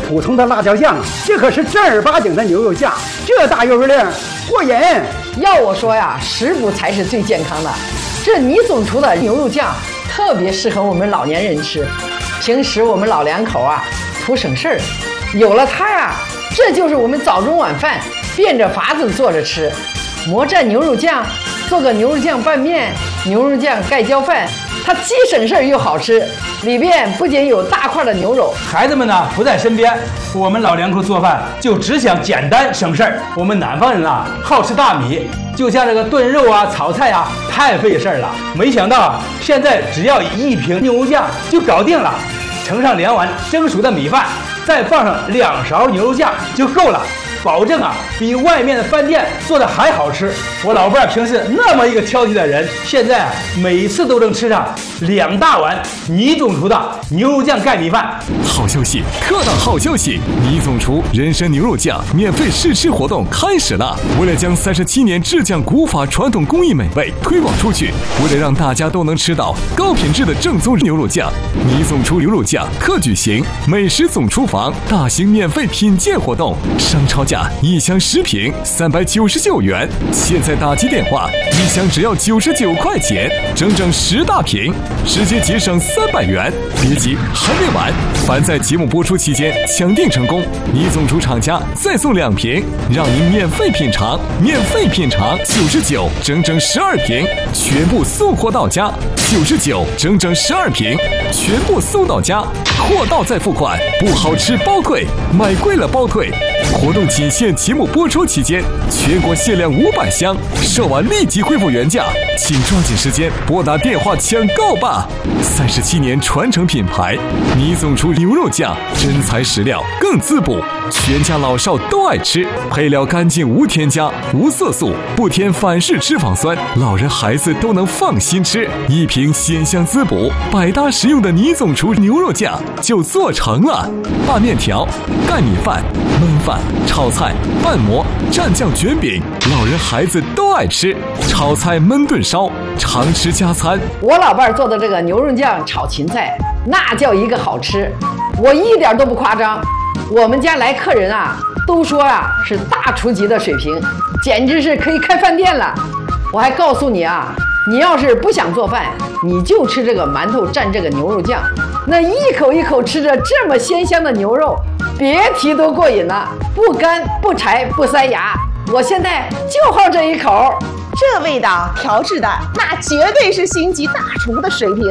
普通的辣椒酱，这可是正儿八经的牛肉酱，这大油量过瘾。 要我说呀，食补才是最健康的。这倪总厨的牛肉酱特别适合我们老年人吃，平时我们老两口啊图省事儿，有了它呀，这就是我们早中晚饭变着法子做着吃。魔蘸牛肉酱，做个牛肉酱拌面、牛肉酱盖浇饭，它既省事儿又好吃。里边不仅有大块的牛肉， 孩子们呢不在身边，我们老两口做饭就只想简单省事儿。我们南方人啊好吃大米，就像这个炖肉啊、炒菜啊太费事儿了。没想到啊，现在只要1瓶牛肉酱就搞定了，盛上2碗蒸熟的米饭，再放上2勺牛肉酱就够了。保证啊，比外面的饭店做的还好吃。我老伴儿平时那么一个挑剔的人，现在啊，每次都能吃上2大碗倪总厨的牛肉酱盖米饭。 好消息，特大好消息！倪总厨人参牛肉酱免费试吃活动开始了。为了将37年制酱古法传统工艺美味推广出去，为了让大家都能吃到高品质的正宗牛肉酱，倪总厨牛肉酱特举行美食总厨房大型免费品鉴活动，商超价1箱10瓶399元，现在打击电话，1箱只要99块钱，整整10大瓶，直接节省300元。别急，还没完！凡在节目播出期间抢订成功，倪总厨厂家再送2瓶，让您免费品尝，99整整12瓶，全部送货到家，99整整12瓶，全部送到家，货到再付款，不好吃包退，买贵了包退。活动仅限节目播出期间，全国限量500箱，售完立即恢复原价，请抓紧时间拨打电话抢购吧！37年传承品牌，倪总厨牛肉酱，真材实料，更滋补，全家老少都爱吃，配料干净无添加，无色素，不添反式脂肪酸，老人孩子都能放心吃。1瓶鲜香滋补、百搭实用的倪总厨牛肉酱就做成了。拌面条、盖米饭、焖饭、炒菜、拌馍、蘸酱卷饼，老人孩子都爱吃。炒菜焖炖烧，常吃加餐。 我老伴儿做的这个牛肉酱炒芹菜，那叫一个好吃，我一点都不夸张。我们家来客人啊，都说啊是大厨级的水平，简直是可以开饭店了。我还告诉你啊，你要是不想做饭，你就吃这个馒头蘸这个牛肉酱，那一口一口吃着这么鲜香的牛肉，别提多过瘾了，不干不柴不塞牙。我现在就好这一口， 这味道调制的那绝对是星级大厨的水平。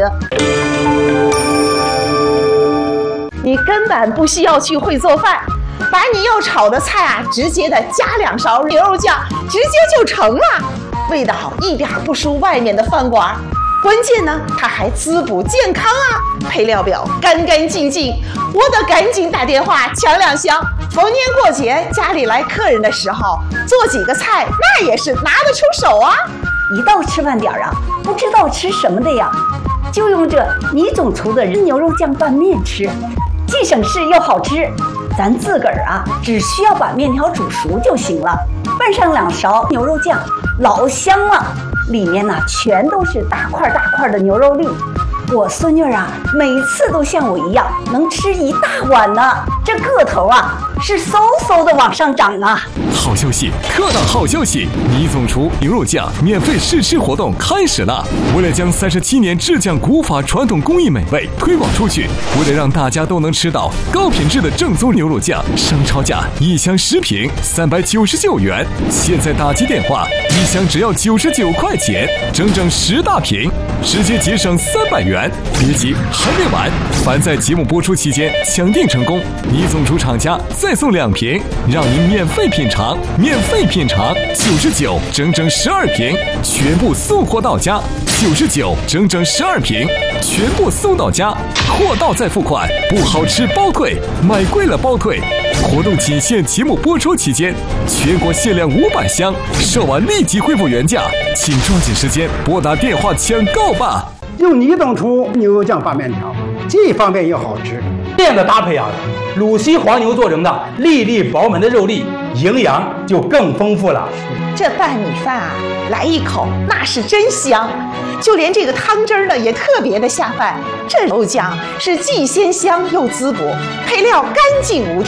你根本不需要去会做饭，把你要炒的菜啊，直接的加2勺牛肉酱，直接就成了，味道一点不输外面的饭馆。关键呢，它还滋补健康啊，配料表干干净净，我得赶紧打电话抢2箱。逢年过节家里来客人的时候，做几个菜那也是拿得出手啊。 一到吃饭点啊，不知道吃什么的呀，就用这倪总厨的牛肉酱拌面吃，既省事又好吃。咱自个儿啊，只需要把面条煮熟就行了，拌上2勺牛肉酱，老香了。里面呢全都是大块大块的牛肉粒。我孙女啊，每次都像我一样能吃1大碗呢，这个头啊是嗖嗖的往上涨啊！ 好消息，特大好消息！倪总厨牛肉酱免费试吃活动开始了。为了将37年制酱古法传统工艺美味推广出去，为了让大家都能吃到高品质的正宗牛肉酱，商超价1箱10瓶399元，现在打击电话，1箱只要99块钱，整整10大瓶，直接节省300元。别急，还没完！凡在节目播出期间抢订成功，倪总厨厂家再送2瓶，让您免费品尝，99整整12瓶，全部送货到家，99整整12瓶，全部送到家，货到再付款，不好吃包退，买贵了包退。活动仅限节目播出期间，全国限量500箱，售完立即恢复原价，请抓紧时间拨打电话抢购吧！ 用倪总厨牛肉酱拌面条，既方便又好吃。 这样的搭配啊，鲁西黄牛做成的粒粒饱满的肉粒，营养就更丰富了。 这拌米饭啊，来一口那是真香，就连这个汤汁呢也特别的下饭。这肉酱是既鲜香又滋补，配料干净无